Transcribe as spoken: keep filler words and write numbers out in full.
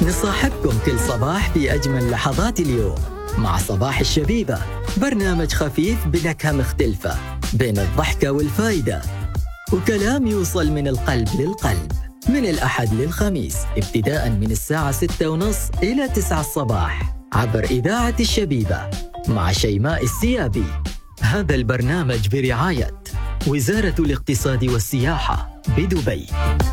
نصاحبكم كل صباح في أجمل لحظات اليوم مع صباح الشبيبة، برنامج خفيف بنكهة مختلفة بين الضحكة والفايدة، وكلام يوصل من القلب للقلب، من الأحد للخميس ابتداء من الساعة ستة ونص إلى تسعة الصباح عبر إذاعة الشبيبة مع شيماء السيابي. هذا البرنامج برعاية وزارة الاقتصاد والسياحة بدبي.